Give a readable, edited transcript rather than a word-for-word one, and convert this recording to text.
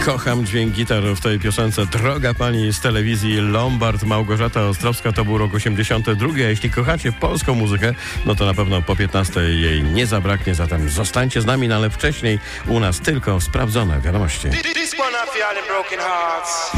Kocham dźwięk gitar w tej piosence. Droga pani z telewizji Lombard, Małgorzata Ostrowska, to był rok 82. A jeśli kochacie polską muzykę, no to na pewno po 15 jej nie zabraknie, zatem zostańcie z nami, no ale wcześniej u nas tylko sprawdzone wiadomości.